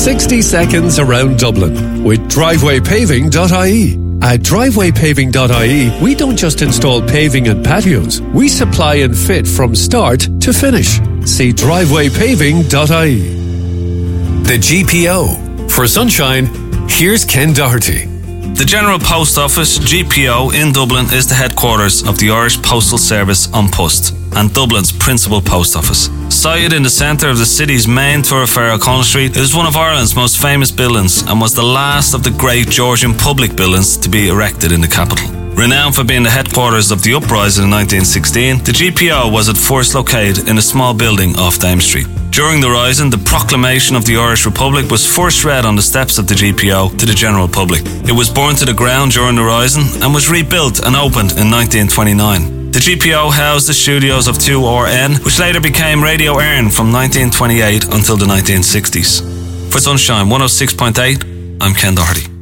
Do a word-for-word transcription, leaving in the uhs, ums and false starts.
sixty seconds around Dublin with driveway paving dot I E. At driveway paving dot I E, we don't just install paving and patios. We supply and fit from start to finish. See driveway paving dot I E. The G P O. For sunshine, here's Ken Doherty. The General Post Office, G P O, in Dublin is the headquarters of the Irish Postal Service An Post and Dublin's principal post office. Sited in the centre of the city's main thoroughfare O'Connell Street, it is one of Ireland's most famous buildings and was the last of the great Georgian public buildings to be erected in the capital. Renowned for being the headquarters of the uprising in nineteen sixteen, the G P O was at first located in a small building off Dame Street. During the Rising, the proclamation of the Irish Republic was first read on the steps of the G P O to the general public. It was burned to the ground during the Rising and was rebuilt and opened in nineteen twenty-nine. The G P O housed the studios of two R N, which later became Radio Éireann from nineteen twenty-eight until the nineteen sixties. For Sunshine one oh six point eight, I'm Ken Doherty.